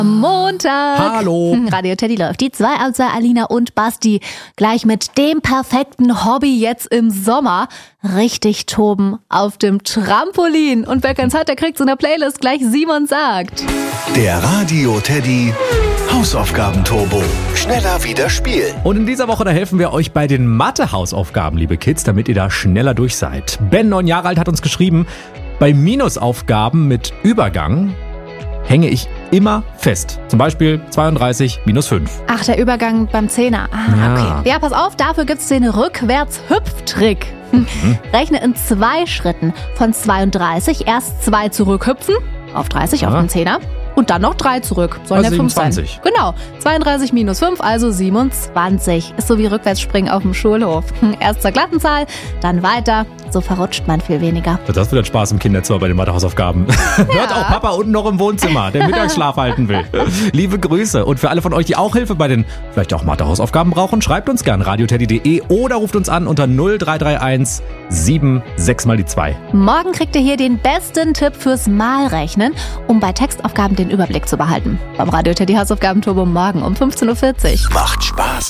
Montag. Hallo. Radio Teddy läuft. Die 2 aus Alina und Basti. Gleich mit dem perfekten Hobby jetzt im Sommer. Richtig toben auf dem Trampolin. Und wer keins hat, der kriegt's in der Playlist. Gleich Simon sagt. Der Radio Teddy Hausaufgaben-Turbo. Schneller wieder spielen. Und in dieser Woche, da helfen wir euch bei den Mathe-Hausaufgaben, liebe Kids, damit ihr da schneller durch seid. Ben, 9 Jahre alt, hat uns geschrieben, bei Minusaufgaben mit Übergang hänge ich immer fest. Zum Beispiel 32 minus 5. Ach, der Übergang beim Zehner. Ja. Okay. Ja, pass auf, dafür gibt's den Rückwärts-Hüpftrick. Rechne in 2 Schritten von 32 erst 2 zurückhüpfen auf 30 auf den Zehner. Und dann noch 3 zurück. Sollen ja 5 sein. 27. Genau. 32 minus 5, also 27. Ist so wie Rückwärtsspringen auf dem Schulhof. Erst zur glatten Zahl, dann weiter. So verrutscht man viel weniger. Das wird Spaß im Kinderzimmer bei den Mathe-Hausaufgaben. Hört auch Papa unten noch im Wohnzimmer, der Mittagsschlaf halten will. Liebe Grüße. Und für alle von euch, die auch Hilfe bei den vielleicht auch Mathe-Hausaufgaben brauchen, schreibt uns gern radioteddy.de oder ruft uns an unter 0331 76 mal die 2. Morgen kriegt ihr hier den besten Tipp fürs Malrechnen, um bei Textaufgaben den Überblick zu behalten. Beim Radio Teddy Hausaufgaben Turbo morgen um 15.40 Uhr. Macht Spaß.